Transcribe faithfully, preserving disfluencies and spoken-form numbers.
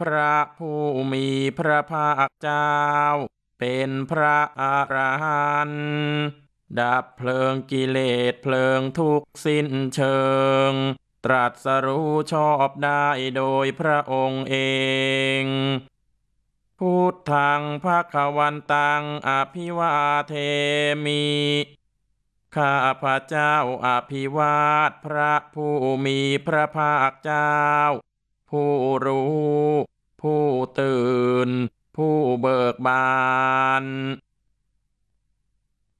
พระผู้มีพระภาคเจ้าเป็นพระอรหันต์ดับเพลิงกิเลสเพลิงทุกข์สิ้นเชิงตรัสรู้ชอบได้โดยพระองค์เองพุทธังภคะวันตังอภิวาเทมิข้าพระเจ้าอภิวาทพระผู้มีพระภาคเจ้าผู้รู้ผู้ตื่นผู้เบิกบาน